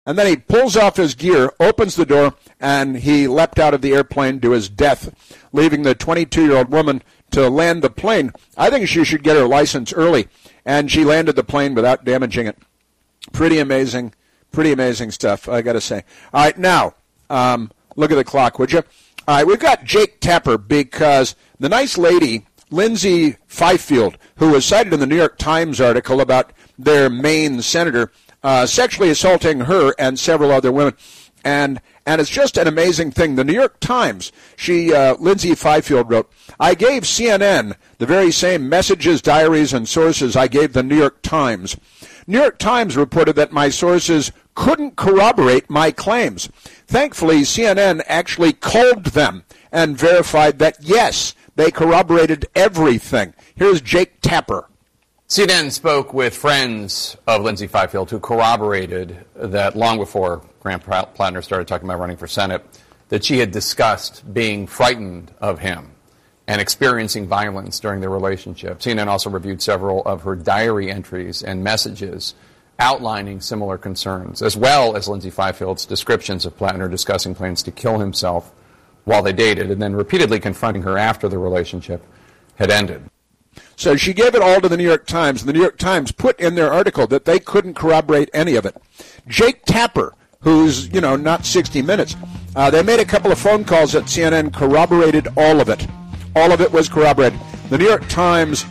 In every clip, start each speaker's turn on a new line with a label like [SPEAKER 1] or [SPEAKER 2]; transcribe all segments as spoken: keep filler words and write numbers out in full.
[SPEAKER 1] And then he pulls off his gear, opens the door, and he leapt out of the airplane to his death, leaving the twenty-two-year-old woman to land the plane. I think she should get her license early, and she landed the plane without damaging it. Pretty amazing, pretty amazing stuff, I got to say. All right, now, um, look at the clock, would you? All right, we've got Jake Tapper because the nice lady, Lindsay Fifield, who was cited in the New York Times article about their Maine senator, uh, sexually assaulting her and several other women. And and it's just an amazing thing. The New York Times, she, uh, Lindsay Fifield wrote, I gave C N N the very same messages, diaries, and sources I gave the New York Times. New York Times reported that my sources couldn't corroborate my claims. Thankfully, C N N actually called them and verified that, yes, they corroborated everything. Here's Jake Tapper.
[SPEAKER 2] C N N spoke with friends of Lindsay Fifield who corroborated that long before Graham Plattner started talking about running for Senate, that she had discussed being frightened of him and experiencing violence during their relationship. C N N also reviewed several of her diary entries and messages outlining similar concerns, as well as Lindsay Fifield's descriptions of Plattner discussing plans to kill himself while they dated, and then repeatedly confronting her after the relationship had ended.
[SPEAKER 1] So she gave it all to the New York Times, and the New York Times put in their article that they couldn't corroborate any of it. Jake Tapper, who's, you know, not sixty minutes, uh, they made a couple of phone calls at C N N, corroborated all of it. All of it was corroborated. The New York Times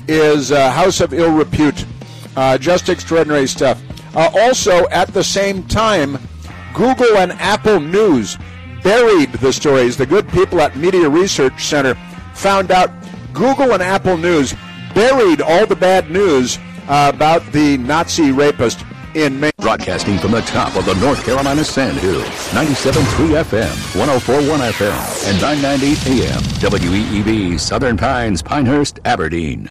[SPEAKER 1] is a house of ill repute. Uh, just extraordinary stuff. Uh, also, at the same time, Google and Apple News buried the stories. The good people at Media Research Center found out Google and Apple News buried all the bad news uh, about the Nazi rapist in Maine.
[SPEAKER 3] Broadcasting from the top of the North Carolina Sandhills, ninety-seven point three F M, one oh four point one F M, and nine ninety A M, W E E B, Southern Pines, Pinehurst, Aberdeen.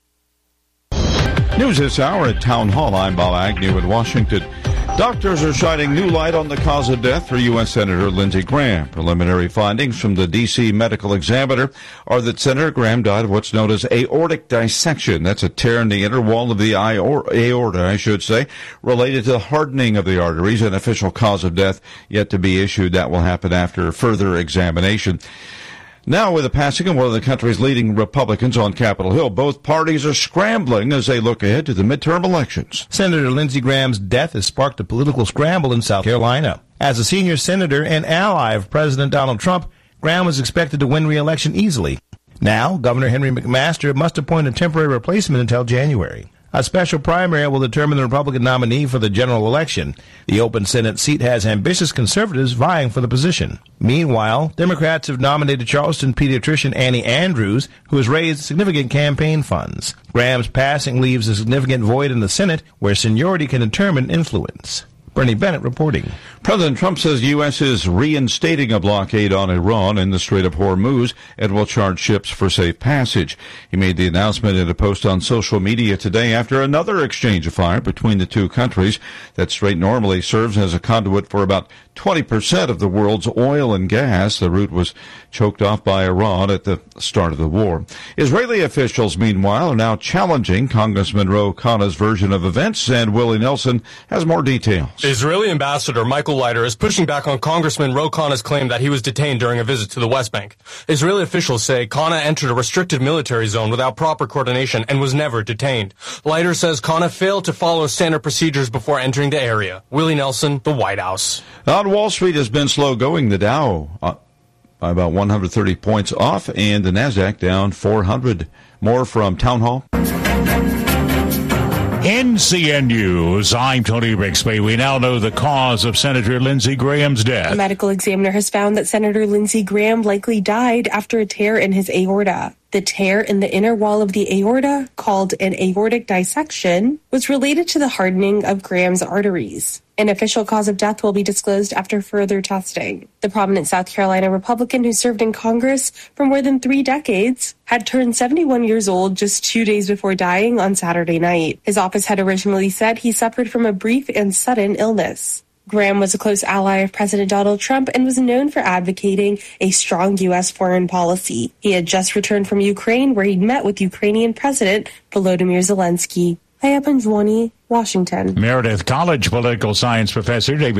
[SPEAKER 4] News this hour at Town Hall. I'm Bob Agnew in Washington. Doctors are shining new light on the cause of death for U S Senator Lindsey Graham. Preliminary findings from the D C Medical Examiner are that Senator Graham died of what's known as aortic dissection. That's a tear in the inner wall of the aorta, I should say, related to the hardening of the arteries. An official cause of death yet to be issued. That will happen after further examination. Now, with the passing of one of the country's leading Republicans on Capitol Hill, both parties are scrambling as they look ahead to the midterm elections.
[SPEAKER 5] Senator Lindsey Graham's death has sparked a political scramble in South Carolina. As a senior senator and ally of President Donald Trump, Graham was expected to win re-election easily. Now, Governor Henry McMaster must appoint a temporary replacement until January. A special primary will determine the Republican nominee for the general election. The open Senate seat has ambitious conservatives vying for the position. Meanwhile, Democrats have nominated Charleston pediatrician Annie Andrews, who has raised significant campaign funds. Graham's passing leaves a significant void in the Senate, where seniority can determine influence. Bernie Bennett reporting.
[SPEAKER 4] President Trump says U S is reinstating a blockade on Iran in the Strait of Hormuz and will charge ships for safe passage. He made the announcement in a post on social media today after another exchange of fire between the two countries. That strait normally serves as a conduit for about twenty percent of the world's oil and gas. The route was choked off by Iran at the start of the war. Israeli officials, meanwhile, are now challenging Congressman Ro Khanna's version of events, and Willie Nelson has more details.
[SPEAKER 6] Israeli Ambassador Michael Leiter is pushing back on Congressman Ro Khanna's claim that he was detained during a visit to the West Bank. Israeli officials say Khanna entered a restricted military zone without proper coordination and was never detained. Leiter says Khanna failed to follow standard procedures before entering the area. Willie Nelson, the White House.
[SPEAKER 4] On Wall Street has been slow going. The Dow uh, by about one hundred thirty points off, and the NASDAQ down four hundred. More from Town Hall.
[SPEAKER 7] N C N News, I'm Tony Bixby. We now know the cause of Senator Lindsey Graham's death.
[SPEAKER 8] A medical examiner has found that Senator Lindsey Graham likely died after a tear in his aorta. The tear in the inner wall of the aorta, called an aortic dissection, was related to the hardening of Graham's arteries. An official cause of death will be disclosed after further testing. The prominent South Carolina Republican who served in Congress for more than three decades had turned seventy-one years old just two days before dying on Saturday night. His office had originally said he suffered from a brief and sudden illness. Graham was a close ally of President Donald Trump and was known for advocating a strong U S foreign policy. He had just returned from Ukraine, where he'd met with Ukrainian President Volodymyr Zelensky. Aya Panjwani, Washington.
[SPEAKER 7] Meredith College political science professor David